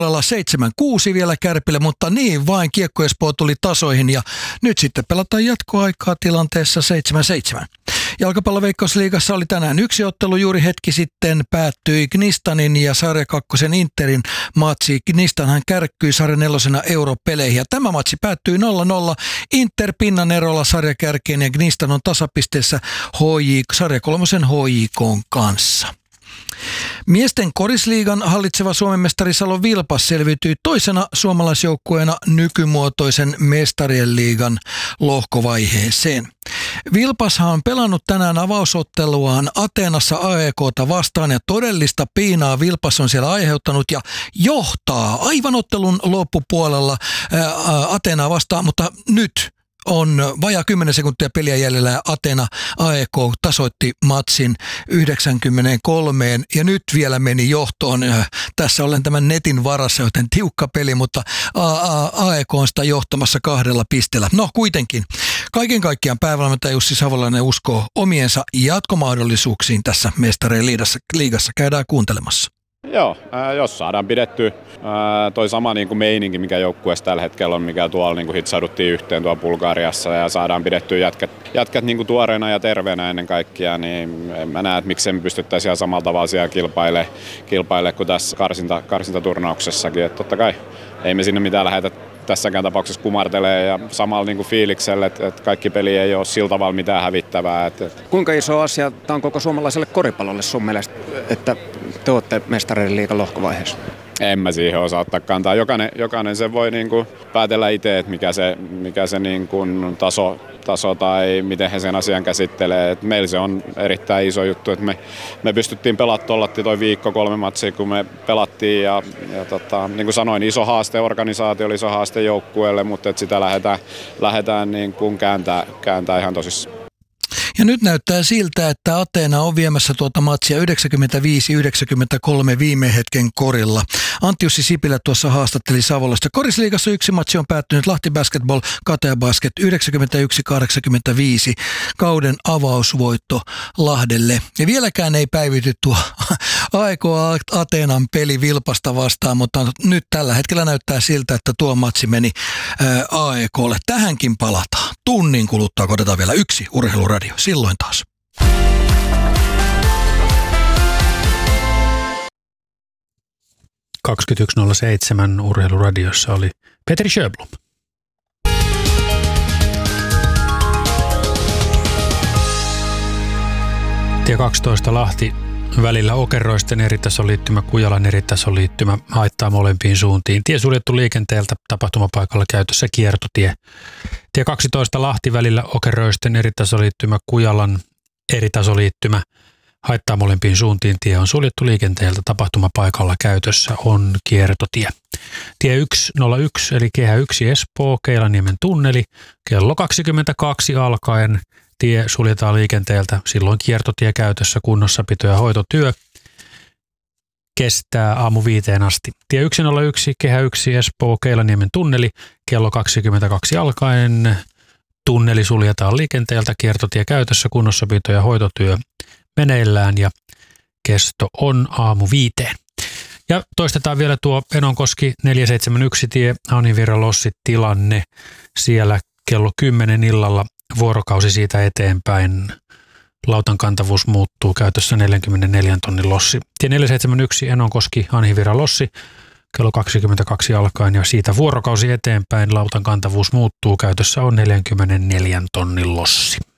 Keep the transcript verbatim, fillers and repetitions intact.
seitsemän kuusi vielä Kärpille, mutta niin vain Kiekko Espoo tuli tasoihin ja nyt sitten pelataan jatkoaikaa tilanteessa seitsemän seitsemän. Jalkapalloveikkausliigassa oli tänään yksi ottelu, juuri hetki sitten päättyi Gnistanin ja sarja kakkosen Interin matsi. Gnistanhan kärkkyi sarja nelosena europeleihin ja tämä matsi päättyi nolla nolla. Inter pinnan erolla sarjakärkeen ja Gnistan on tasapisteessä H J, sarja kolmosen H J K:n kanssa. Miesten korisliigan hallitseva Suomen mestari Salon Vilpas selviytyi toisena suomalaisjoukkueena nykymuotoisen mestarien liigan lohkovaiheeseen. Vilpashan on pelannut tänään avausotteluaan Ateenassa A E K:ta vastaan ja todellista piinaa Vilpas on siellä aiheuttanut ja johtaa aivan ottelun loppupuolella ää, Ateenaa vastaan, mutta nyt on vajaa kymmenen sekuntia peliä jäljellä ja Atena A E K tasoitti matsin yhdeksänkymmentäkolme ja nyt vielä meni johtoon. Tässä olen tämän netin varassa, joten tiukka peli, mutta A E K on sitä johtamassa kahdella pisteellä. No kuitenkin, kaiken kaikkiaan päävalmentaja Jussi Savolainen uskoo omiensa jatkomahdollisuuksiin tässä mestarien liigassa. liigassa. Käydään kuuntelemassa. Joo, äh, jos saadaan pidetty äh, toi sama niin kuin meininki, mikä joukkueessa tällä hetkellä on, mikä tuolla niin kuin hitsauduttiin yhteen tuolla Bulgariassa ja saadaan pidettyä jätkät, jätkät niin kuin tuoreena ja terveenä ennen kaikkea, niin en mä näe, että miksei me pystyttäisiin ihan samalla tavalla siellä kilpailemaan, kilpaile kuin tässä karsinta, karsintaturnauksessakin. Että totta kai ei me sinne mitään lähetä tässäkään tapauksessa kumartelee ja samalla niin kuin fiiliksellä, että, että kaikki peli ei ole sillä tavalla mitään hävittävää. Että, että. Kuinka iso asia tämä on koko suomalaiselle koripallolle sun mielestä, että te olette mestarien liigan lohkovaiheessa? En mä siihen osaa ottaa kantaa. Jokainen, jokainen se voi niin kuin päätellä itse, että mikä se, mikä se niin kuin taso, taso tai miten he sen asian käsittelee. Et meillä se on erittäin iso juttu, että me, me pystyttiin pelaamaan tuolla toi viikko kolme matsia, kun me pelattiin. Ja, ja tota, niin kuin sanoin, iso haaste organisaatio, iso haaste joukkueelle, mutta et sitä lähdetään, lähdetään niin kuin kääntää, kääntää ihan tosissaan. Ja nyt näyttää siltä, että Ateena on viemässä tuota matsia yhdeksänkymmentäviisi yhdeksänkymmentäkolme viime hetken korilla. Antti Jussi Sipilä tuossa haastatteli Savolasta. Korisliigassa yksi matsi on päättynyt Lahti Basketball, Katea Basket yhdeksänkymmentäyksi kahdeksankymmentäviisi. Kauden avausvoitto Lahdelle. Ja vieläkään ei päivity tuo A E K Ateenan peli Vilpasta vastaan, mutta nyt tällä hetkellä näyttää siltä, että tuo matsi meni A E K:lle. Tähänkin palataan. Tunnin kuluttua otetaan vielä yksi Urheiluradio. Silloin taas. kaksikymmentäyksi nolla seitsemän Urheiluradiossa oli Petri Sjöblom. Tie kaksitoista Lahti välillä Okeroisten eritasoliittymä, Kujalan eritasoliittymä haittaa molempiin suuntiin. Tie suljettu liikenteeltä, tapahtumapaikalla käytössä kiertotie. Tie kaksitoista Lahti välillä Okeroisten eritasoliittymä, Kujalan eritasoliittymä haittaa molempiin suuntiin. Tie on suljettu liikenteeltä, tapahtumapaikalla käytössä on kiertotie. Tie yksi nolla yksi eli Kehä yksi Espoo, Keilaniemen tunneli, kello kaksikymmentäkaksi alkaen. Tie suljetaan liikenteeltä, silloin kiertotie käytössä, kunnossapito ja hoitotyö kestää aamu viiteen asti. Tie yksi nolla yksi, Kehä yksi Espoo, Keilaniemen tunneli, kello kaksikymmentäkaksi alkaen. Tunneli suljetaan liikenteeltä, kiertotie käytössä, kunnossapito ja hoitotyö meneillään ja kesto on aamu viiteen. Ja toistetaan vielä tuo Enonkoski neljäsataaseitsemänkymmentäyksi tie, Hanhivirran Lossit tilanne siellä kello kymmenen illalla. Vuorokausi siitä eteenpäin. Lautan kantavuus muuttuu, käytössä neljäkymmentäneljä tonnin lossi. Tie neljäsataaseitsemänkymmentäyksi Enonkoski, Hanhivirran Lossi, kello kaksikymmentäkaksi alkaen ja siitä vuorokausi eteenpäin lautan kantavuus muuttuu, käytössä on neljäkymmentäneljä tonnin lossi.